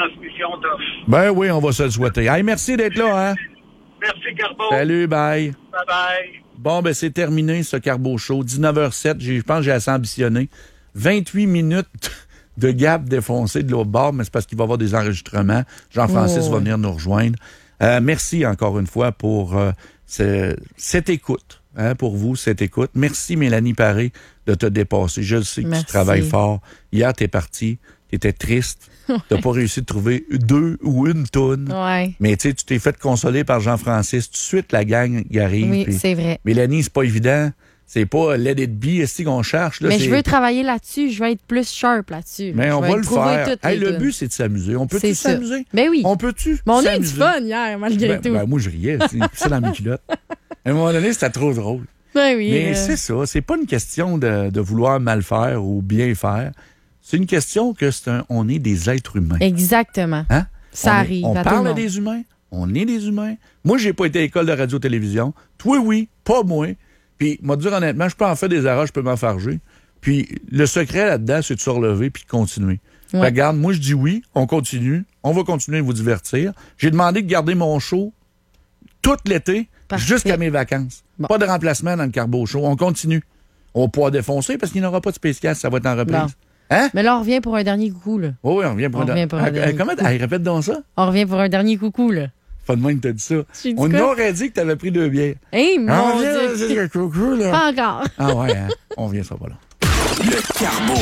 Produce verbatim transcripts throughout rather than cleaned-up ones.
transmission tough. Ben oui, on va se le souhaiter. Hey, merci d'être là, hein? Merci, Carbo. Salut, bye. Bye-bye. Bon, ben c'est terminé, ce Carbo Show. dix-neuf heures zéro sept, je pense que j'ai assez ambitionné. vingt-huit minutes de gap défoncé de l'autre bord, mais c'est parce qu'il va y avoir des enregistrements. Jean-Francis oh. va venir nous rejoindre. Euh, merci encore une fois pour euh, ce, cette écoute. Hein, pour vous, cette écoute. Merci, Mélanie Paré, de te dépasser. Je le sais que Merci. tu travailles fort. Hier, t'es parti. T'étais triste. Ouais. T'as pas réussi de trouver deux ou une toune. Ouais. Mais tu sais, tu t'es fait consoler par Jean-Francis. Tout de suite, la gang y arrive. Oui, puis, c'est vrai. Mélanie, c'est pas évident. C'est pas Let It Be, est-ce qu'on cherche? Là, Mais c'est... je veux travailler là-dessus. Je veux être plus sharp là-dessus. Mais je on vais va le trouver faire. toutes Hey, les le tunes. but, c'est de s'amuser. On peut-tu C'est ça. s'amuser? Ben oui. On peut-tu Mais on a eu s'amuser? du fun hier, malgré Ben, tout. ben, moi, je riais. C'est c'est dans mes culottes. À un moment donné, c'était trop drôle. Ben oui. Mais euh... c'est ça. C'est pas une question de, de vouloir mal faire ou bien faire. C'est une question que c'est un, on est des êtres humains. Exactement. Hein? Ça on est- arrive. On à tout parle le à monde. des humains. On est des humains. Moi, j'ai pas été à l'école de radio-télévision. Toi, oui. Pas moi. Puis, moi, dire honnêtement, je peux en faire des erreurs, je peux m'enfarger. Puis, le secret là-dedans, c'est de se relever puis de continuer. Ouais. Regarde, moi, je dis oui, on continue. On va continuer à vous divertir. J'ai demandé de garder mon show tout l'été Parfait. jusqu'à mes vacances. Bon. Pas de remplacement dans le Carbo Show. On continue. On va pouvoir défoncer parce qu'il n'y aura pas de spécial, ça va être en reprise. Bon. Hein? Mais là, on revient pour un dernier coucou, là. Oui, oui, on revient pour On un revient pour un Ah, dernier Comment? coup. Hey, répète donc ça. On revient pour un dernier coucou, là. Pas de moi qui t'a dit ça. J'ai dit On quoi? aurait dit que t'avais pris deux bières. Hey, mon Ah, Dieu. viens, c'est le coucou, là. Pas encore. Ah ouais, hein? On vient, ça va là. Le Carbo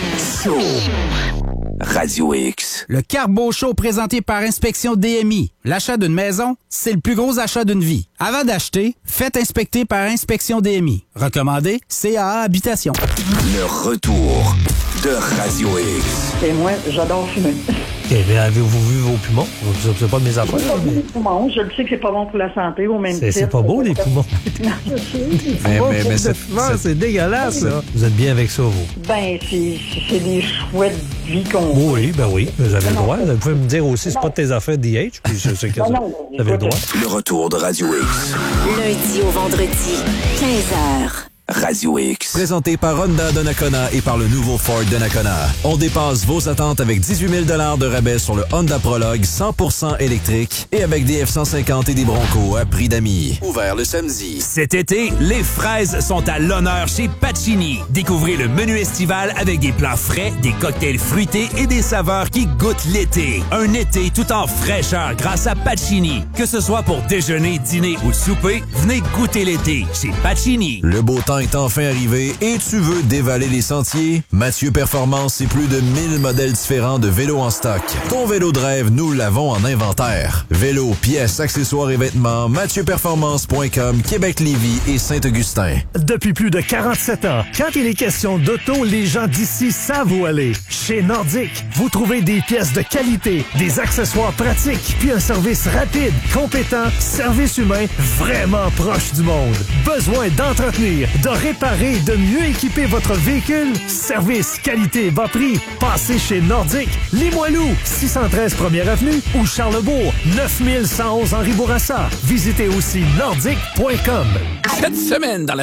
Show. Radio X. Le Carbo Show présenté par Inspection D M I. L'achat d'une maison, c'est le plus gros achat d'une vie. Avant d'acheter, faites inspecter par Inspection D M I. Recommandé, C A A Habitation. Le retour de Radio X. Et moi, j'adore fumer. Eh bien, avez-vous vu vos poumons? C'est c'est pas de mes affaires. C'est pas là, bon, mais les poumons. Je le sais que c'est pas bon pour la santé, au même C'est titre. c'est pas beau, les poumons. Non, je sais. Mais, mais- mais c'est- c'est dégueulasse, ça. Vous êtes bien avec ça, vous? Ben, c'est c'est des chouettes vies qu'on... Oui, ben oui. Vous avez le droit. Vous pouvez me dire aussi, c'est pas de tes affaires D H, puis je sais que Non, ça- non, vous avez le droit. Le retour de Radio X. Lundi au vendredi, quinze heures. Radio X. Présenté par Honda Donnacona et par le nouveau Ford Donnacona. On dépasse vos attentes avec dix-huit mille dollars de rabais sur le Honda Prologue cent pour cent électrique et avec des F cent cinquante et des Bronco à prix d'amis. Ouvert le samedi. Cet été, les fraises sont à l'honneur chez Pacini. Découvrez le menu estival avec des plats frais, des cocktails fruités et des saveurs qui goûtent l'été. Un été tout en fraîcheur grâce à Pacini. Que ce soit pour déjeuner, dîner ou souper, venez goûter l'été chez Pacini. Le beau temps est enfin arrivé et tu veux dévaler les sentiers? Mathieu Performance, c'est plus de mille modèles différents de vélos en stock. Ton vélo de rêve, nous l'avons en inventaire. Vélos, pièces, accessoires et vêtements, mathieu performance point com, Québec-Lévis et Saint-Augustin. Depuis plus de quarante-sept ans, quand il est question d'auto, les gens d'ici savent où aller. Chez Nordic, vous trouvez des pièces de qualité, des accessoires pratiques, puis un service rapide, compétent, service humain vraiment proche du monde. Besoin d'entretenir, de réparer, de mieux équiper votre véhicule? Service, qualité, bas prix. Passez chez Nordic, Limoilou, six cent treize première avenue ou Charlebourg, neuf mille cent onze Henri Bourassa. Visitez aussi nordic point com. Cette semaine dans la